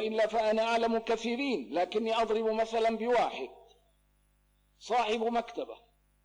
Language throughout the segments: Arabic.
وإلا فأنا أعلم كثيرين، لكني أضرب مثلا بواحد صاحب مكتبة،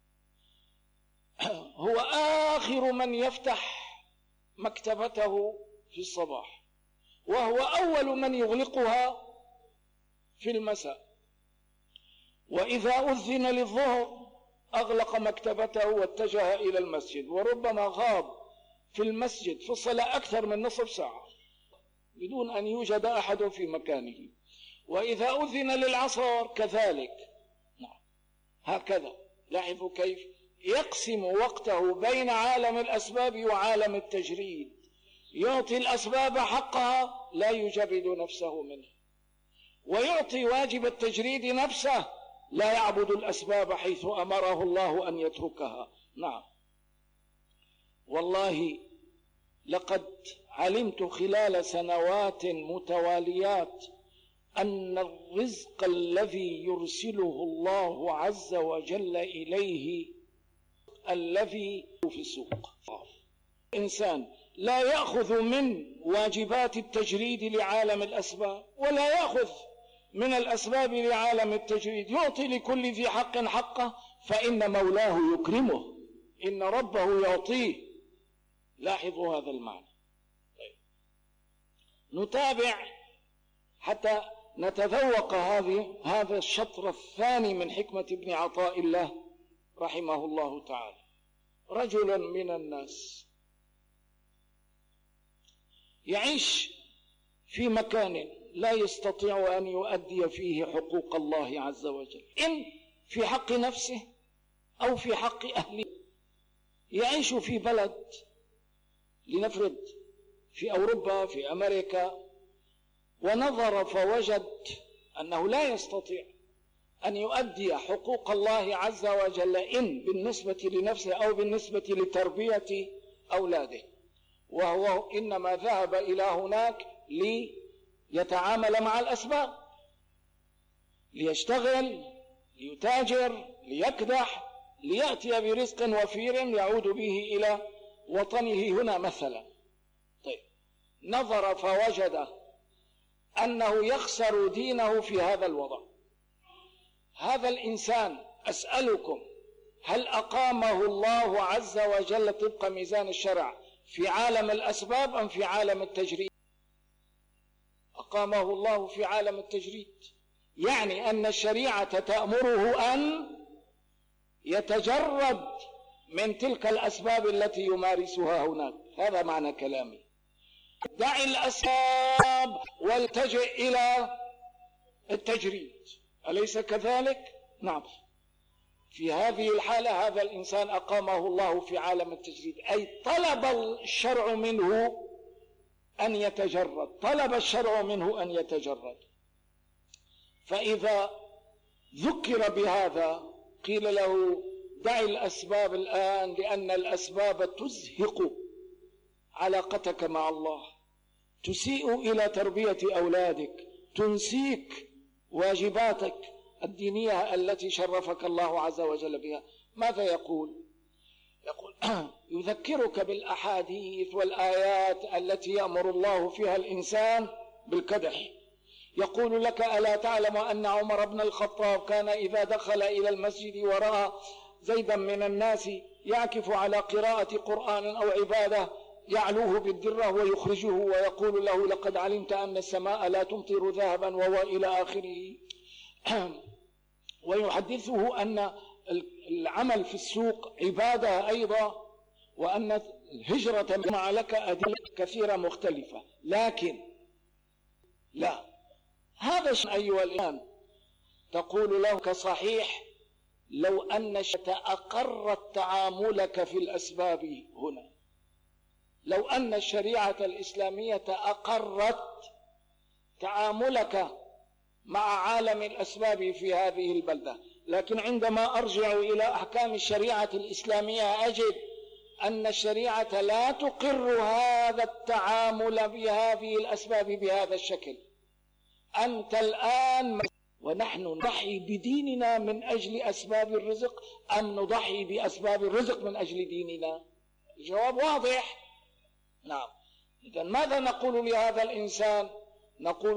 هو آخر من يفتح مكتبته في الصباح، وهو أول من يغلقها في المساء، وإذا أذن للظهر أغلق مكتبته واتجه إلى المسجد، وربما غاب في المسجد في الصلاة أكثر من نصف ساعة بدون أن يوجد أحد في مكانه. وإذا أذن للعصر كذلك. هكذا لاحظوا كيف يقسم وقته بين عالم الأسباب وعالم التجريد، يعطي الأسباب حقها لا يجرد نفسه منه، ويعطي واجب التجريد نفسه لا يعبد الأسباب حيث أمره الله أن يتركها. نعم، والله لقد علمت خلال سنوات متواليات أن الرزق الذي يرسله الله عز وجل إليه الذي في السوق، إنسان لا يأخذ من واجبات التجريد لعالم الأسباب ولا يأخذ من الأسباب لعالم التجريد، يعطي لكل ذي حق حقه، فإن مولاه يكرمه، إن ربه يعطيه. لاحظوا هذا المعنى. نتابع حتى نتذوق هذا الشطر الثاني من حكمة ابن عطاء الله رحمه الله تعالى. رجل من الناس يعيش في مكان لا يستطيع أن يؤدي فيه حقوق الله عز وجل، إن في حق نفسه أو في حق أهله. يعيش في بلد، لنفرض في أوروبا، في أمريكا، ونظر فوجد أنه لا يستطيع أن يؤدي حقوق الله عز وجل، إن بالنسبة لنفسه أو بالنسبة لتربية أولاده، وهو إنما ذهب إلى هناك ليتعامل مع الأسباب، ليشتغل، ليتاجر، ليكدح، ليأتي برزق وفير يعود به إلى وطنه هنا مثلا. طيب، نظر فوجد أنه يخسر دينه في هذا الوضع. هذا الإنسان أسألكم، هل أقامه الله عز وجل طبق ميزان الشرع في عالم الأسباب أم في عالم التجريد؟ أقامه الله في عالم التجريد، يعني أن الشريعة تأمره أن يتجرد من تلك الأسباب التي يمارسها هناك. هذا معنى كلامي. دع الأسباب والتجئ إلى التجريد، أليس كذلك؟ نعم. في هذه الحالة هذا الإنسان أقامه الله في عالم التجريد، أي طلب الشرع منه أن يتجرد، طلب الشرع منه أن يتجرد. فإذا ذكر بهذا قيل له دع الأسباب الآن، لأن الأسباب تزهق علاقتك مع الله، تسيء إلى تربية أولادك، تنسيك واجباتك الدينية التي شرفك الله عز وجل بها. ماذا يقول؟ يقول يذكرك بالأحاديث والآيات التي يأمر الله فيها الإنسان بالكدح. يقول لك ألا تعلم أن عمر بن الخطاب كان إذا دخل إلى المسجد ورأى زيدا من الناس يعكف على قراءة قرآن أو عبادة يعلوه بالدرة ويخرجه ويقول له لقد علمت أن السماء لا تمطر ذهبا وهو إلى آخره، ويحدثه أن العمل في السوق عبادة أيضا، وأن الهجرة مع لك أدلة كثيرة مختلفة. لكن لا، هذا أيها الإنسان تقول له كصحيح لو أن أقرت تعاملك في الأسباب هنا، لو أن الشريعة الإسلامية أقرت تعاملك مع عالم الأسباب في هذه البلدة. لكن عندما أرجع إلى أحكام الشريعة الإسلامية أجد أن الشريعة لا تقر هذا التعامل بهذه الأسباب بهذا الشكل. أنت الآن ونحن نضحي بديننا من أجل أسباب الرزق أم نضحي بأسباب الرزق من أجل ديننا؟ الجواب واضح. نعم. إذن ماذا نقول لهذا الإنسان؟ نقول